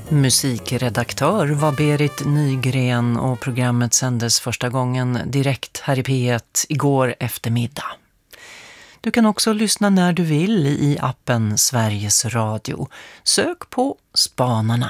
Musikredaktör var Berit Nygren och programmet sändes första gången direkt här i P1 igår eftermiddag. Du kan också lyssna när du vill i appen Sveriges Radio. Sök på Spanarna.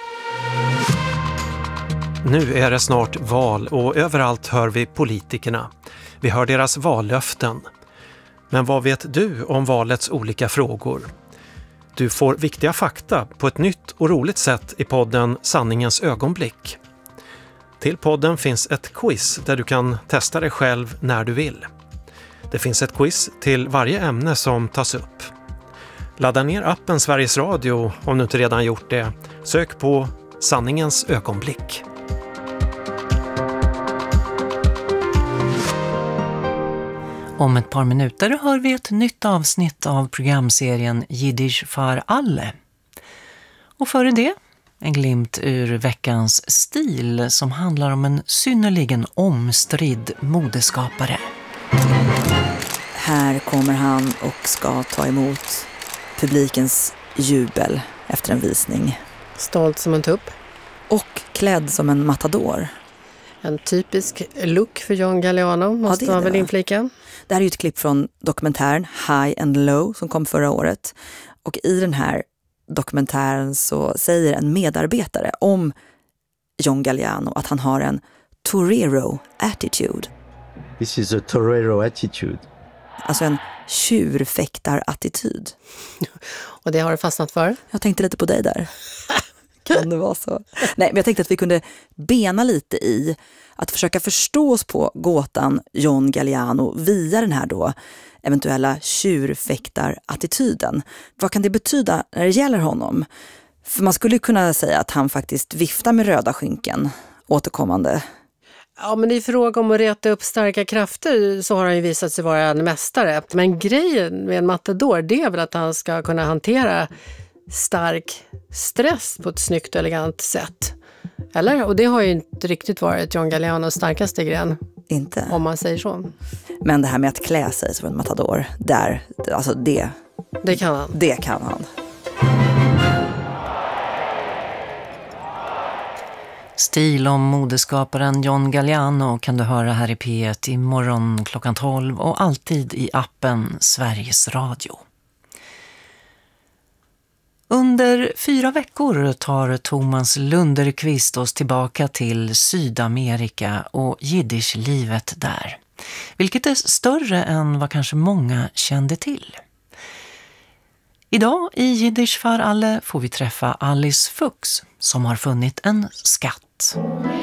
Nu är det snart val och överallt hör vi politikerna. Vi hör deras vallöften. Men vad vet du om valets olika frågor? Du får viktiga fakta på ett nytt och roligt sätt i podden Sanningens ögonblick. Till podden finns ett quiz där du kan testa dig själv när du vill. Det finns ett quiz till varje ämne som tas upp. Ladda ner appen Sveriges Radio om du inte redan gjort det. Sök på Sanningens ögonblick. Om ett par minuter hör vi ett nytt avsnitt av programserien Jiddisch för alle. Och före det, en glimt ur veckans stil som handlar om en synnerligen omstridd modeskapare. Här kommer han och ska ta emot publikens jubel efter en visning. Stolt som en tupp. Och klädd som en matador. En typisk look för John Galliano, måste man väl inflika. Det här är ju ett klipp från dokumentären High and Low som kom förra året. Och i den här dokumentären så säger en medarbetare om John Galliano att han har en torero attitude. This is a torero attitude. Alltså en tjurfäktarattityd. Och det har du fastnat för? Jag tänkte lite på dig där. Kan det vara så? Nej, men jag tänkte att vi kunde bena lite i att försöka förstå oss på gåtan John Galliano via den här då eventuella tjurfäktarattityden. Vad kan det betyda när det gäller honom? För man skulle kunna säga att han faktiskt viftar med röda skynken återkommande. Ja, men i fråga om att reta upp starka krafter så har han ju visat sig vara en mästare. Men grejen med en matador, det är väl att han ska kunna hantera stark stress på ett snyggt och elegant sätt. Eller? Och det har ju inte riktigt varit John Gallianos starkaste gren. Inte. Om man säger så. Men det här med att klä sig som en matador, alltså det kan han. Det kan han. Stil om modeskaparen John Galliano kan du höra här i P1 imorgon klockan 12 och alltid i appen Sveriges Radio. Under 4 veckor tar Thomas Lunderqvist oss tillbaka till Sydamerika och jiddischlivet där. Vilket är större än vad kanske många kände till. Idag i Jiddisch för alle får vi träffa Alice Fuchs som har funnit en skatt.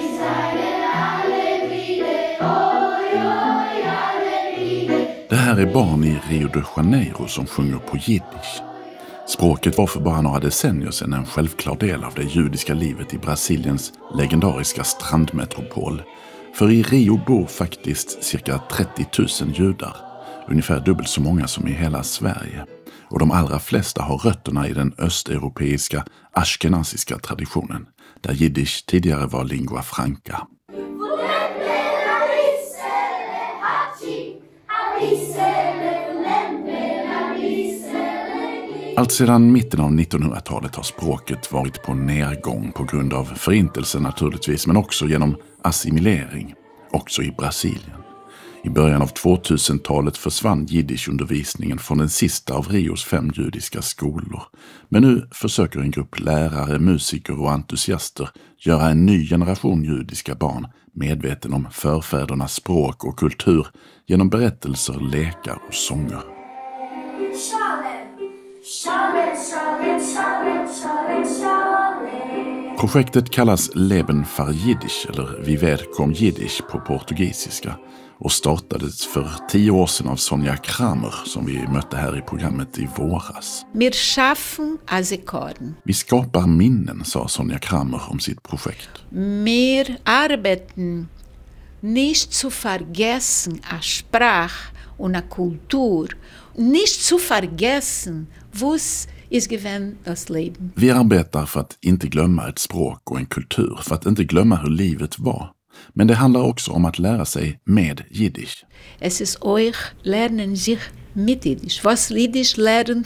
Det här är barn i Rio de Janeiro som sjunger på jiddisch. Språket var för bara några decennier sedan en självklar del av det judiska livet i Brasiliens legendariska strandmetropol. För i Rio bor faktiskt cirka 30 000 judar, ungefär dubbelt så många som i hela Sverige. Och de allra flesta har rötterna i den östeuropeiska ashkenaziska traditionen, där jiddisch tidigare var lingua franca. Allt sedan mitten av 1900-talet har språket varit på nedgång på grund av förintelsen naturligtvis, men också genom assimilering, också i Brasilien. I början av 2000-talet försvann jiddischundervisningen från den sista av Rios 5 judiska skolor. Men nu försöker en grupp lärare, musiker och entusiaster göra en ny generation judiska barn medveten om förfädernas språk och kultur genom berättelser, lekar och sånger. Projektet kallas Leben för Jiddisch eller Viver kom Jiddisch på portugisiska och startades för 10 år sedan av Sonja Kramer som vi mötte här i programmet i våras. Wir schaffen as Ekorden. Vi skapar minnen, sa Sonja Kramer om sitt projekt. Wir arbeiten nicht zu vergessen a Sprach und a Kultur, nicht zu vergessen, was ist gewesen das Leben. Vi arbetar för att inte glömma ett språk och en kultur, för att inte glömma hur livet var. Men det handlar också om att lära sig med jiddisch. Es ist euch lernen sich mit Jiddisch. Was Jiddisch lernt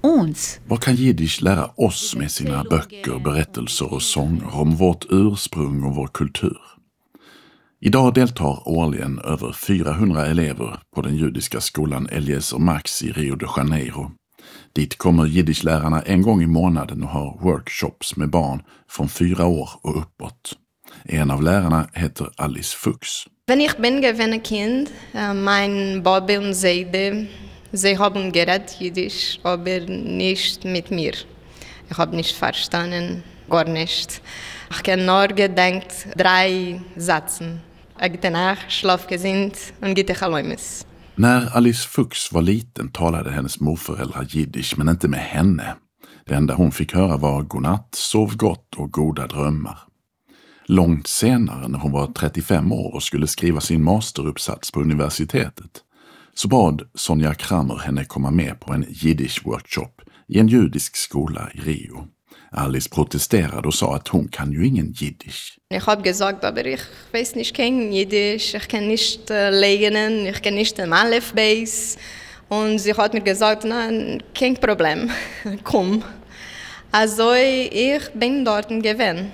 uns. Vad kan jiddisch lära oss med sina böcker, berättelser och sånger om vårt ursprung och vår kultur? Idag deltar årligen över 400 elever på den judiska skolan Eliezer Max i Rio de Janeiro. Dit kommer jiddischlärarna en gång i månaden och har workshops med barn från 4 år och uppåt. En av lärarna heter Alice Fuchs. Wenn ich bin gewesen Kind, mein Bobby und Seide, sie haben geredet Jiddisch, aber nicht mit mir. Ich habe nicht verstanden, gar nicht. Ich habe nur gedacht, 3 Sätze. Gute Nacht, schlafgesinnt und gute Chaläumes. När Alice Fuchs var liten talade hennes morföräldrar jiddisch, men inte med henne. Det enda hon fick höra var godnatt, sov gott och goda drömmar. Långt senare, när hon var 35 år och skulle skriva sin masteruppsats på universitetet, så bad Sonja Kramer henne komma med på en jiddisch-workshop i en judisk skola i Rio. Alice protesterade och sa att hon kan ju ingen jiddisch. Ich habe gesagt, aber ich weiß nicht kein Jiddisch, ich kann nicht lernen, ich kann nicht den Aleph Beis. Und sie hat mir gesagt, nein, kein Problem, komm. Also ich bin dort gewesen.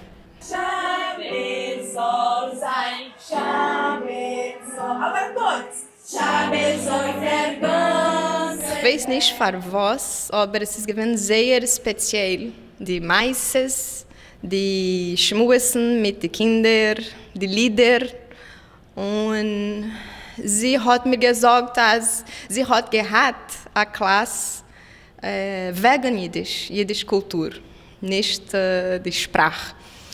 Shabbat soll sein, Shabbat soll, aber kurz, Shabbat soll vergossen. Ich weiß nicht für was, aber es ist gewesen sehr speziell. Die Meises, die Schmusen mit den Kindern, die Lieder. Und sie hat mir gesagt, dass sie hat gehabt eine Klasse wegen Jiddisch Kultur, nicht die Sprache.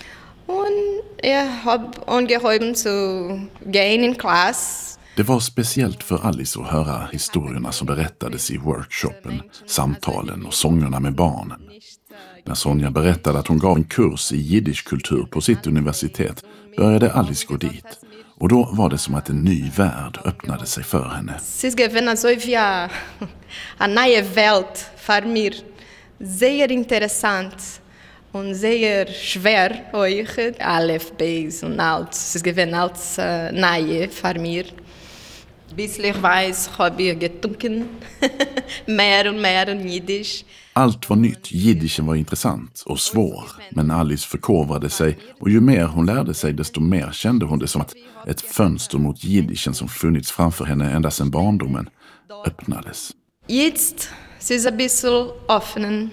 Und ich habe angehoben zu gehen in Klasse. Det var speciellt för Alice att höra historierna som berättades i workshopen, samtalen och sångerna med barnen. När Sonja berättade att hon gav en kurs i jiddischkultur på sitt universitet började Alice gå dit. Och då var det som att en ny värld öppnade sig för henne. Es ist gewesen so wie eine neue Welt für mir. Sehr interessant und sehr schwer. Aleph, Beis und allt. Es ist gewesen als neue für mir. Bis ich weiß, habe ich getrunken. Mer und mer und Jiddisch. Allt var nytt, jiddischen var intressant och svår, men Alice förkovrade sig och ju mer hon lärde sig desto mer kände hon det som att ett fönster mot jiddischen som funnits framför henne ända sedan barndomen öppnades. Jetzt ist es ein bisschen offen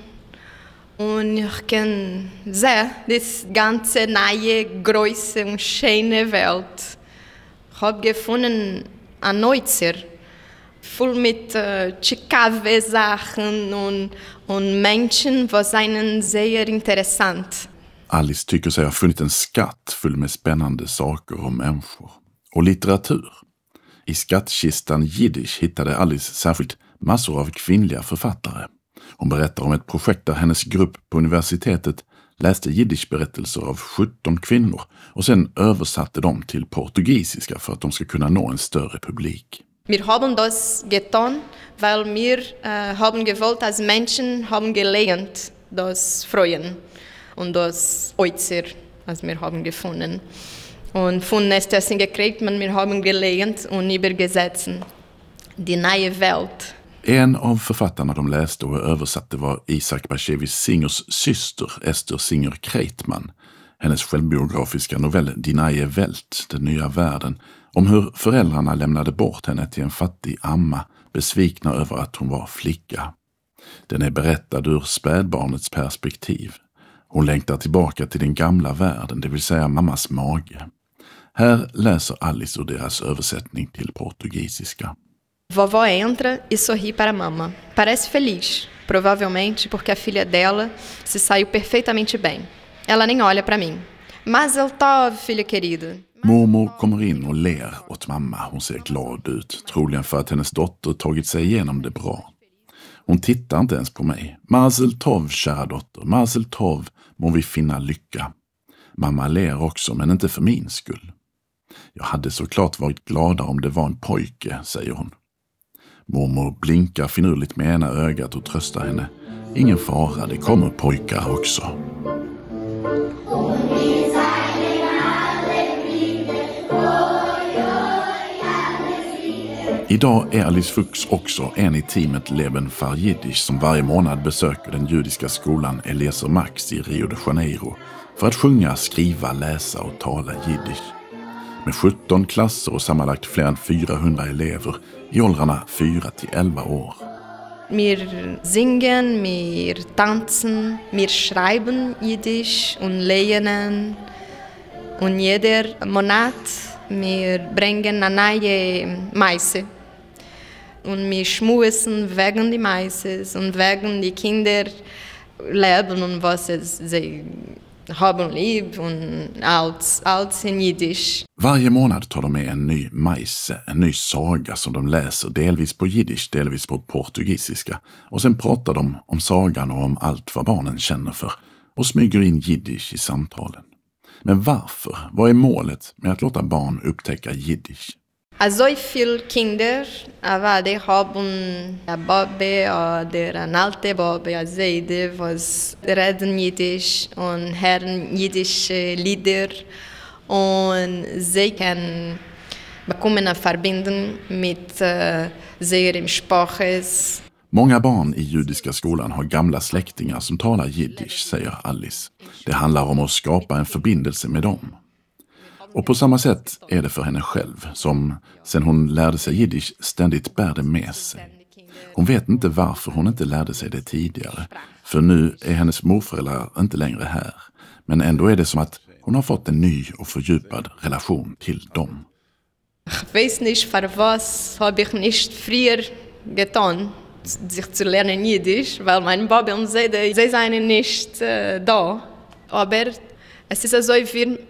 und ich kann sehen, das ganze neue, große und schöne Welt. Ich habe gefunden ein Neuzer. Voll mit chikave Sachen und Menschen, die seien sehr interessant. Alice tycker sig ha funnit en skatt full med spännande saker om människor. Och litteratur. I skattkistan Jiddisch hittade Alice särskilt massor av kvinnliga författare. Hon berättar om ett projekt där hennes grupp på universitetet läste Jiddisch-berättelser av 17 kvinnor och sen översatte dem till portugisiska för att de ska kunna nå en större publik. Wir haben das getan, weil wir haben gewollt, dass Menschen haben gelernt, das Freuen und das Äußer, was wir haben gefunden. Und von Nestessen gekriegt, wir haben gelernt und übergesetzt die neue Welt. En av författarna de läste och översatte var Isaac Bashevis Singers syster, Esther Singer Kreitman. Hennes självbiografiska novell Die neue Welt, den nya världen, om hur föräldrarna lämnade bort henne till en fattig amma, besvikna över att hon var flicka. Den är berättad ur spädbarnets perspektiv. Hon längtar tillbaka till den gamla världen, det vill säga mammas mage. Här läser Alice ur deras översättning till portugisiska. Vovó entra e sorri para a mamma. Parece feliz, provavelmente porque a filha dela se saiu perfeitamente bem. Ela nem olha para mim. Mazel tov, filha querida. Mormor kommer in och ler åt mamma. Hon ser glad ut, troligen för att hennes dotter tagit sig igenom det bra. Hon tittar inte ens på mig. Mazel tov, kära dotter. Mazel tov, må vi finna lycka. Mamma ler också, men inte för min skull. Jag hade såklart varit gladare om det var en pojke, säger hon. Mormor blinkar finurligt med ena ögat och tröstar henne. Ingen fara, det kommer pojkar också. Idag är Alice Fuchs också en i teamet Leben för Jiddisch som varje månad besöker den judiska skolan Eliezer Max i Rio de Janeiro för att sjunga, skriva, läsa och tala jiddisch. Med 17 klasser och sammanlagt fler än 400 elever i åldrarna 4 till 11 år. Wir singen, wir tanzen, wir schreiben Jiddisch und lernen. Und jeder Monat wir bringen eine neue Meise. Und wir schmusen wegen die Meises und wegen die Kinder leben und was sie haben lieb und allt in Jiddisch. Varje månad tar de med en ny majse, en ny saga som de läser delvis på jiddisch, delvis på portugisiska. Och sen pratar de om sagan och om allt vad barnen känner för och smyger in jiddisch i samtalen. Men varför? Vad är målet med att låta barn upptäcka jiddisch? So viele Kinder, aber die haben eine Bobbe oder eine alte Bobbe, eine Seide, was reden Jiddisch und hören jiddische Lieder und sie können bekommen eine Verbindung mit ihrem Spraches. Många barn i judiska skolan har gamla släktingar som talar jiddisch, säger Alice. Det handlar om att skapa en förbindelse med dem. Och på samma sätt är det för henne själv, som sen hon lärde sig jiddisch ständigt bär det med sig. Hon vet inte varför hon inte lärde sig det tidigare, för nu är hennes morföräldrar inte längre här. Men ändå är det som att hon har fått en ny och fördjupad relation till dem. Ich weiß nicht, für was habe ich nicht früher getan, sich zu lernen Jiddisch, weil mein Bobbe und sie seien nicht da. Aber es ist so viel